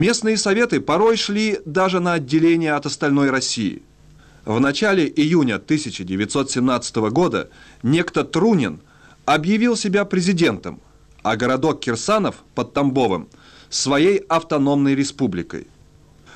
Местные советы порой шли даже на отделение от остальной России. В начале июня 1917 года некто Трунин объявил себя президентом, а городок Кирсанов под Тамбовом – своей автономной республикой.